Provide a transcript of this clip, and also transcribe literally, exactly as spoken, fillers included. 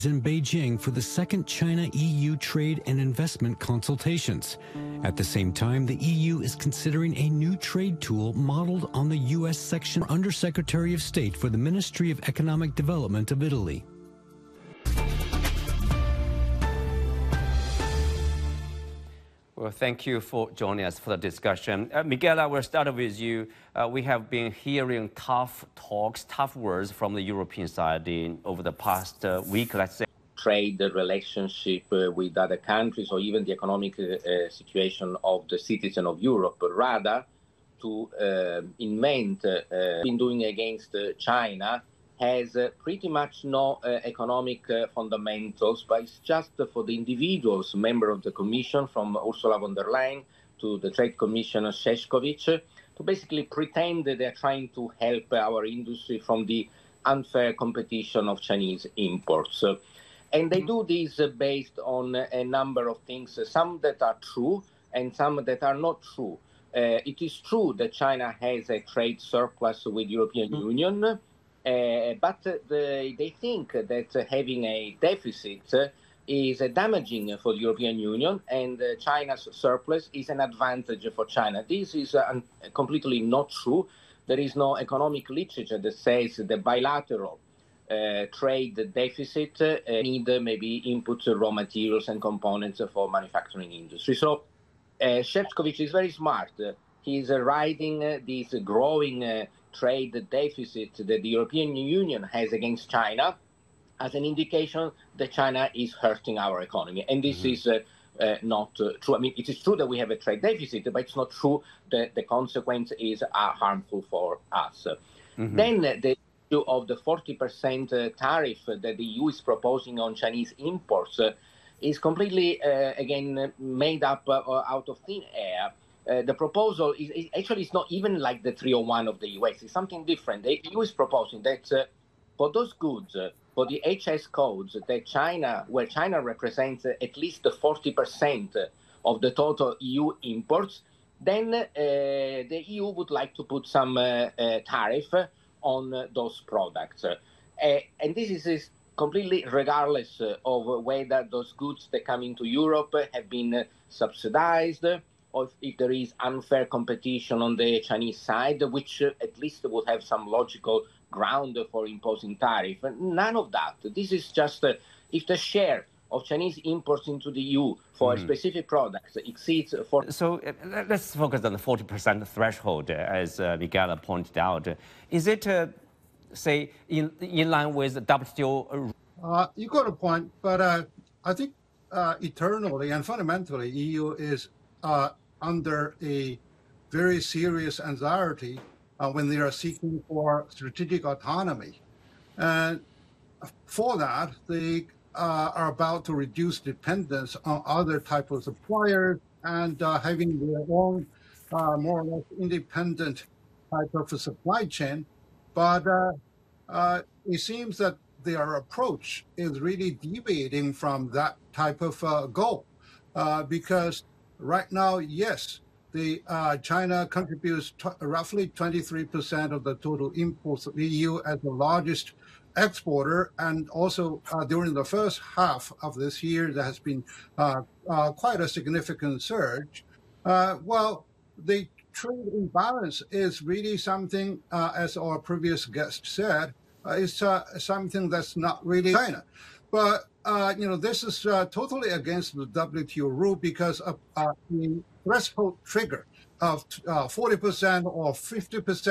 in Beijing for the second China-E U trade and investment consultations. At the same time, the E U is considering a new trade tool modeled on the U S section Undersecretary of State for the Ministry of Economic Development of Italy. Well, thank you for joining us for the discussion. Uh, Miguel, I will start with you. Uh, we have been hearing tough talks, tough words from the European side in, over the past uh, week, let's say. Trade the relationship uh, with other countries or even the economic uh, situation of the citizen of Europe, but rather to uh, invent, uh, been doing against uh, China has uh, pretty much no uh, economic uh, fundamentals, but it's just uh, for the individuals, member of the Commission, from Ursula von der Leyen to the Trade Commissioner Šefčovič, uh, to basically pretend that they're trying to help our industry from the unfair competition of Chinese imports. Uh, and they do this uh, based on uh, a number of things, uh, some that are true and some that are not true. Uh, it is true that China has a trade surplus with the European mm-hmm. Union, Uh, but uh, the, they think that uh, having a deficit uh, is uh, damaging for the European Union, and uh, China's surplus is an advantage for China. This is uh, un- completely not true. There is no economic literature that says the bilateral uh, trade deficit uh, need uh, maybe inputs, uh, raw materials and components for manufacturing industry. So uh, Šefčovič is very smart. Uh, he's uh, riding uh, this growing uh, trade deficit that the European Union has against China as an indication that China is hurting our economy. And this mm-hmm. is uh, uh, not uh, true. I mean, it is true that we have a trade deficit, but it's not true that the consequence is uh, harmful for us. Mm-hmm. Then uh, the issue of the forty percent uh, tariff that the E U is proposing on Chinese imports uh, is completely, uh, again, made up uh, out of thin air. Uh, the proposal is, is actually it's not even like the three oh one of the U S. It's something different. The E U is proposing that uh, for those goods, uh, for the H S codes that China, where China represents uh, at least forty percent of the total E U imports, then uh, the E U would like to put some uh, uh, tariff on uh, those products. Uh, and this is, is completely regardless uh, of whether those goods that come into Europe have been uh, subsidized, or if there is unfair competition on the Chinese side, which uh, at least would have some logical ground for imposing tariff. None of that. This is just uh, if the share of Chinese imports into the E U for mm. specific products exceeds... For so uh, let's focus on the forty percent threshold, uh, as uh, Miguel pointed out. Is it, uh, say, in, in line with W T O? Uh, you got a point, but uh, I think uh, eternally and fundamentally, E U is uh, under a very serious anxiety uh, when they are seeking for strategic autonomy. And for that, they uh, are about to reduce dependence on other types of suppliers and uh, having their own uh, more or less independent type of a supply chain. But uh, uh, it seems that their approach is really deviating from that type of uh, goal uh, because right now, yes, the uh, China contributes t- roughly twenty-three percent of the total imports of E U as the largest exporter, and also uh, during the first half of this year, there has been uh, uh, quite a significant surge. Uh, well, the trade imbalance is really something, uh, as our previous guest said, uh, it's uh, something that's not really China. But Uh, you know, this is uh, totally against the W T O rule because of uh, the threshold trigger of uh, forty percent or fifty percent